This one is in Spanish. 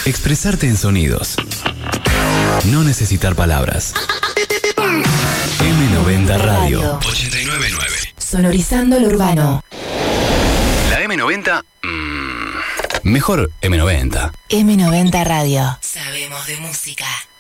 Expresarte en sonidos. No necesitar palabras. M90 Radio 899. Sonorizando lo urbano. La M90. Mejor M90. M90 Radio. Sabemos de música.